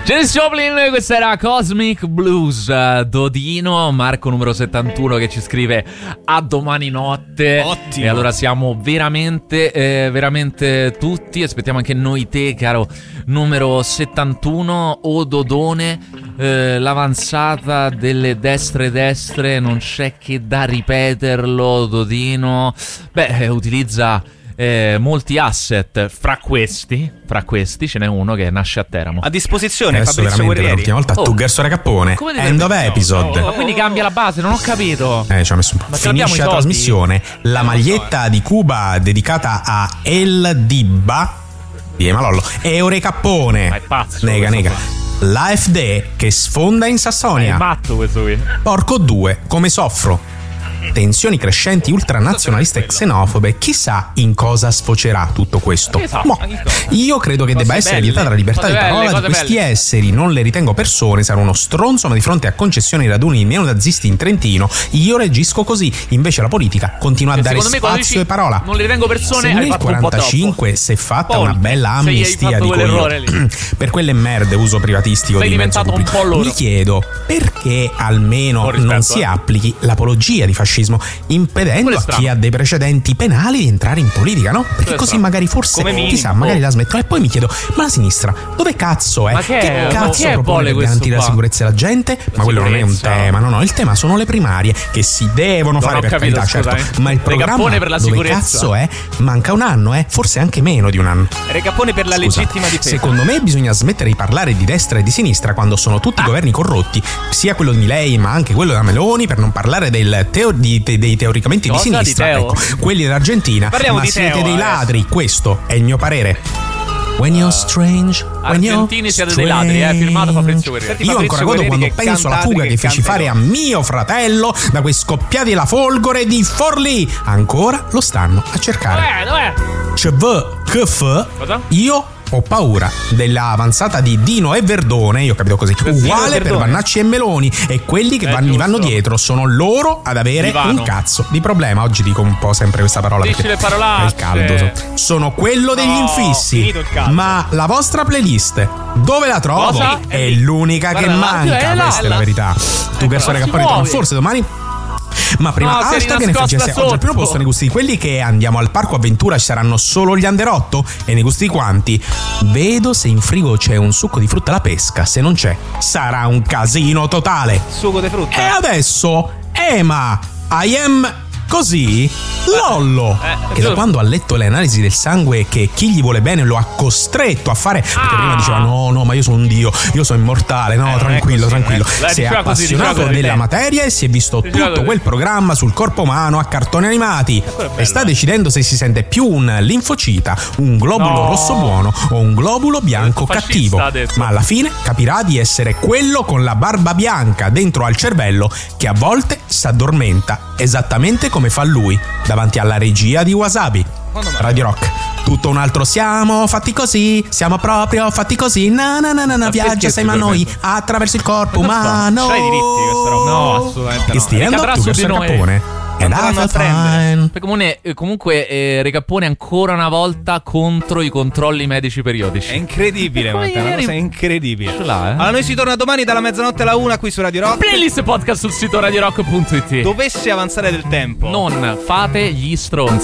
Janis Joplin, questa era Cosmic Blues. Dodino, Marco numero 71 che ci scrive a domani notte. Ottimo. E allora siamo veramente tutti. Aspettiamo anche noi te, caro numero 71. O Dodone, l'avanzata delle destre, non c'è che da ripeterlo, Dodino. Beh, utilizza molti asset, fra questi ce n'è uno che nasce a Teramo. A disposizione adesso Fabrizio veramente Guerrieri. per l'ultima volta Tugger Cappone. End of episode. Ma quindi cambia la base, non ho capito. Ci ha messo un po'. Ma ce l'abbiamo Finisce i la soldi? trasmissione la maglietta di Cuba dedicata a El Dibba di Emalollo. Eure Cappone. Ma è pazzo Nega. questo L'AfD che sfonda in È Sassonia. matto questo qui. Porco 2, come soffro. Tensioni crescenti ultranazionaliste e xenofobe. Chissà in cosa sfocerà tutto questo. Esatto. Io credo che debba essere vietata la libertà Cose di parola belle, di questi cose belle. esseri. Non le ritengo persone, sarò uno stronzo, ma di fronte a concessioni raduni neonazisti in Trentino io reagisco così. Invece la politica continua a dare Secondo me quando spazio dici e parola. non le ritengo persone, Se hai nel fatto un po' 45 si è fatta Poi, una bella se hai amnistia, fatto dico quell'errore io, lì. per quelle merde uso privatistico Sei di mezzo diventato un pubblico, po' loro. mi chiedo perché almeno Con rispetto, non si applichi l'apologia di fascismo, impedendo Quello è a strano. chi ha dei precedenti penali di entrare in politica, no? Perché è così strano. magari forse, Come minimo. chissà, magari la smettono. E poi mi chiedo, ma la sinistra dove cazzo è? Ma che è? Che Ma cazzo chi è propone vuole per questo garantire la qua? sicurezza della gente? Ma quello non è un Sicurezza. tema, no, il tema sono le primarie che si devono fare ho per capito, carità, scusami. certo. Ma il programma Regappone per la dove sicurezza. cazzo è? Manca un anno, forse anche meno di un anno. Regappone per la Scusa, legittima difesa. secondo me bisogna smettere di parlare di destra e di sinistra quando sono tutti governi corrotti, sia quello di Milei ma anche quello della Meloni, per non parlare dei teoricamente Cosa? di sinistra, Di Teo? ecco, quelli dell'Argentina. Parliamo Ma di siete Teo, dei ladri, questo è il mio parere. When you're strange, when you're Argentini siete dei ladri, firmato Fabrizio Guerrieri. Io ancora godo quando penso alla fuga che feci fare a mio fratello da quei scoppiati della Folgore di Forlì. Ancora lo stanno a cercare. Dov'è? Che fa? Cosa? Io ho paura dell'avanzata di Dino e Verdone, io ho capito così, uguale per Vannacci e Meloni, e quelli che gli vanno dietro sono loro ad avere Divano. un cazzo di problema. Oggi dico un po' sempre questa parola Dici perché le parolacce. è il caldo. Sono quello degli infissi. finito il caldo. Ma la vostra playlist dove la trovo? Cosa? È l'unica che Guarda, manca, è là, questa è la verità. Tu che si Cappone, muove. forse domani. Ma prima No, si è hashtag nascosta NFCS. Oggi al primo sotto. posto nei gusti di quelli che andiamo al parco avventura ci saranno solo gli under 8, e nei gusti di quanti vedo se in frigo c'è un succo di frutta alla pesca. Se non c'è sarà un casino totale. Sugo di frutta. E adesso Ema I am così Lollo, che da quando ha letto le analisi del sangue che chi gli vuole bene lo ha costretto a fare, perché prima diceva no ma io sono un dio, io sono immortale, no, tranquillo. Dai, Si è diceva così, appassionato diceva così. della materia e si è visto Diceva tutto così. quel programma sul corpo umano a cartoni animati e sta decidendo se si sente più un linfocita, un globulo No. rosso buono o un globulo bianco Fascista, cattivo, ha detto. ma alla fine capirà di essere quello con la barba bianca dentro al cervello che a volte s'addormenta esattamente come fa lui davanti alla regia di Wasabi. Radio Rock, tutto un altro siamo fatti così, siamo proprio fatti così, viaggia perché sei ma ti noi permetto? attraverso il corpo umano. C'hai i diritti questa roba? No, assolutamente no. Che stiamo Ricadrà tu su che di sei noi. Cappone. And I Andranno a feel prendere. fine. Comunque Regappone ancora una volta contro i controlli medici periodici. È incredibile, Come Matteo, una ieri. cosa incredibile. Ce l'ha, Allora noi si torna domani dalla mezzanotte alla 1 qui su Radio Rock. Playlist e podcast sul sito radiorock.it. Dovesse avanzare del tempo. Non fate gli stronzi.